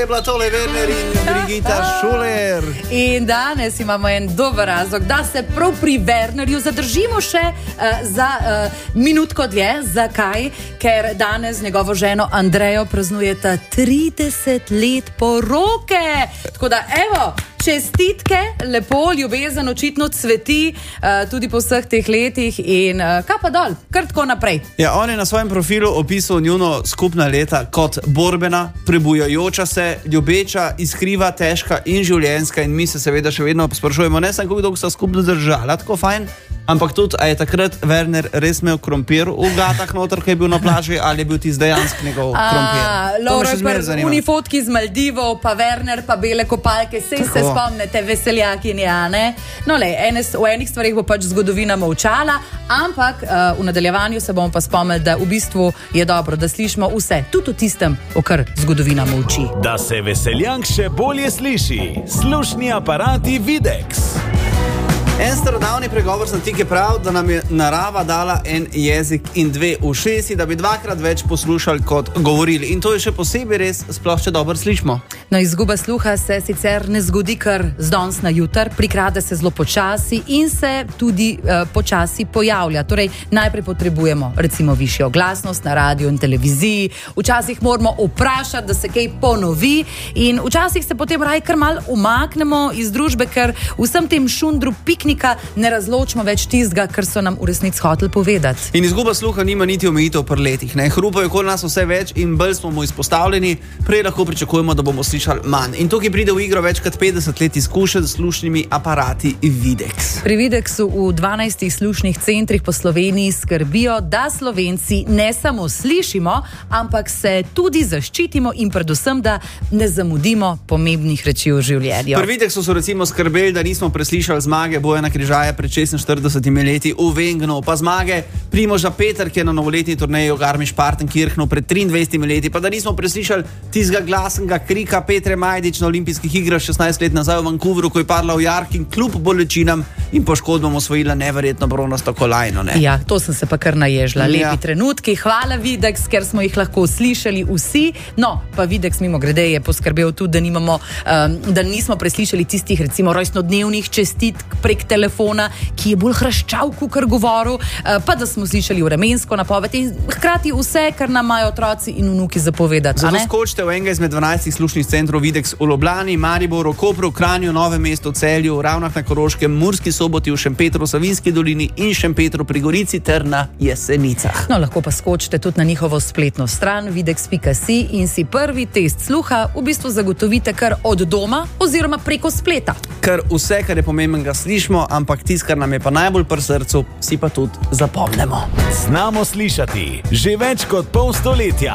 je bila tole Werner in Brigita Šuler. In danes imamo en dober razlog, da se prav pri Wernerju zadržimo še za minutko dlje. Zakaj? Ker danes njegovo ženo Andrejo praznujeta 30 let poroke. Tako da, evo, čestitke, lepo, ljubezen očitno cveti tudi po vseh teh letih in kaj pa dol, kar tako naprej. Ja, on je na svojem profilu opisal njuno skupna leta kot borbena, prebujajoča se, ljubeča, iskriva, težka in življenjska in mi se seveda še vedno sprašujemo, ne samo kako dolgo sta skupno zdržala, tako fajn, ampak tudi, a je takrat Werner res imel krompir v gatah noter, ko je bil na plaži, ali je bil tisti dejansko njegov krompir? Laura je uni fotki z Maldivov, pa Werner, pa bele kopalke, se spomnite, veseljakinje, a ne? No, le, v enih stvarih bo pač zgodovina molčala, ampak v nadaljevanju se bomo pa spomnili, da v bistvu je dobro, da slišimo vse, tudi o tistem, o kar zgodovina molči. Da se veseljank še bolje sliši, slušni aparati Videx. En starodavni pregovor sem tik je prav, da nam je narava dala en jezik in dve ušesi, da bi dvakrat več poslušali kot govorili. In to je še posebej res, sploh če dobro slišimo. No, izguba sluha se sicer ne zgodi kar z danes na jutr, prikrade se zelo počasi in se tudi počasi pojavlja. Torej, najprej potrebujemo recimo višjo glasnost na radiju in televiziji, včasih moramo vprašati, da se kaj ponovi in včasih se potem raj kar mal umaknemo iz družbe, ker vsem tem šundru ne razločimo več tistega, kar so nam v resnici hoteli povedati. In izguba sluha nima niti omejitev pri letih. Hrupajo okoli nas vse več in bolj smo mu izpostavljeni, prej lahko pričakujemo, da bomo slišali manj. In tukaj pride v igro več kot 50 let izkušenj s slušnimi aparati Videx. Pri Videxu v 12 slušnih centrih po Sloveniji skrbijo, da Slovenci ne samo slišimo, ampak se tudi zaščitimo in predvsem, da ne zamudimo pomembnih reči v življenju. Pri Videxu so recimo skrbeli, da nismo preslišali zmage Bojana Križaja pred 46 leti v Wengnu, pa zmage Primoža Peter, ki je na novoletni turneji v Garmisch-Partenkirchenu pred 23 leti, pa da nismo preslišali tistega glasnega krika Petre Majdič na olimpijskih igrah 16 let nazaj v Vancouveru, ko je padla v jark in kljub bolečinam in poškodbam osvojila neverjetno bronasto kolajno. Ne? Ja, to sem se pa kar naježila. Lepi trenutki, hvala Videx, ker smo jih lahko slišali vsi. No, pa Videx mimo grede je poskrbel tudi, da nismo preslišali tistih recimo rojstnodnevnih čestitk prek telefona, ki je bolj hraščal, kakor govoril, pa da smo slišali vremensko napoved in hkrati vse, kar nam imajo otroci in vnuki zapovedati. Zato skočite v enega izmed 12 slušnih centrov Videx v Ljubljani, Mariboru, Kopru, Kranju, Novem mestu, Celju, Ravnah na Koroškem, Murski Soboti, v Šempetru, Savinjski dolini in Šempetru pri Gorici ter na Jesenicah. No, lahko pa skočite tudi na njihovo spletno stran videx.si in si prvi test sluha v bistvu zagotovite kar od doma oziroma preko spleta. Ker vse, kar je pomembnega, slišimo, ampak tisto, kar nam je pa najbolj pri srcu, si pa tudi zapomnemo. Znamo slišati že več kot pol stoletja.